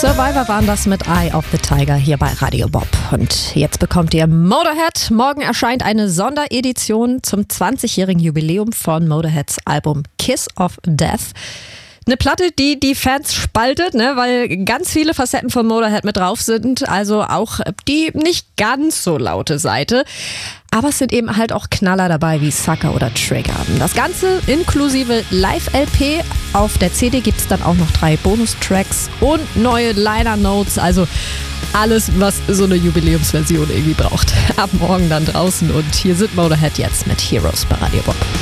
Survivor waren das mit Eye of the Tiger hier bei Radio Bob. Und jetzt bekommt ihr Motorhead. Morgen erscheint eine Sonderedition zum 20-jährigen Jubiläum von Motorheads Album Kiss of Death. Eine Platte, die die Fans spaltet, weil ganz viele Facetten von Motorhead mit drauf sind. Also auch die nicht ganz so laute Seite. Aber es sind eben halt auch Knaller dabei wie Sucker oder Trigger. Das Ganze inklusive Live-LP. Auf der CD gibt es dann auch noch 3 Bonustracks und neue Liner-Notes. Also alles, was so eine Jubiläumsversion irgendwie braucht. Ab morgen dann draußen. Und hier sind Motorhead jetzt mit Heroes bei Radio Bob.